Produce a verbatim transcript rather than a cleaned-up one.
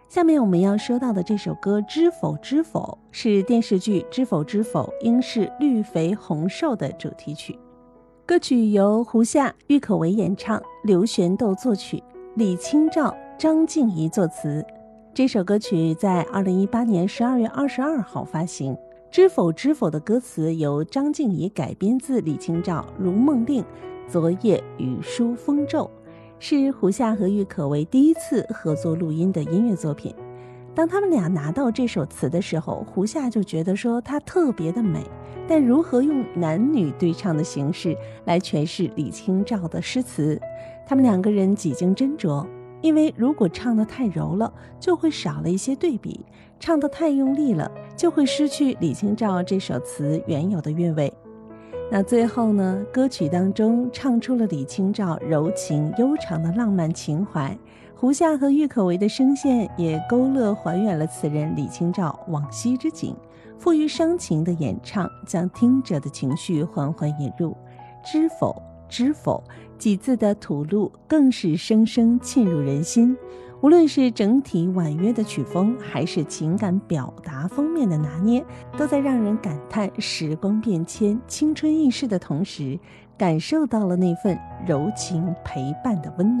下面我们要说到的这首歌《知否知否》是电视剧《知否知否》应是绿肥红瘦的主题曲。歌曲由胡夏、郁可唯演唱，刘玄斗作曲，李清照、张静怡作词。这首歌曲在二零一八年十二月二十二号发行。《知否知否》的歌词由张静怡改编自李清照《如梦令》昨夜雨疏风骤，是胡夏和郁可唯第一次合作录音的音乐作品。当他们俩拿到这首词的时候，胡夏就觉得说它特别的美，但如何用男女对唱的形式来诠释李清照的诗词，他们两个人几经斟酌。因为如果唱得太柔了，就会少了一些对比；唱得太用力了，就会失去李清照这首词原有的韵味。那最后呢，歌曲当中唱出了李清照柔情悠长的浪漫情怀，胡夏和郁可唯的声线也勾勒还原了词人李清照往昔之景，富于伤情的演唱将听者的情绪缓缓引入。知否知否几字的吐露更是深深沁入人心，无论是整体婉约的曲风，还是情感表达方面的拿捏，都在让人感叹时光变迁、青春易逝的同时，感受到了那份柔情陪伴的温暖。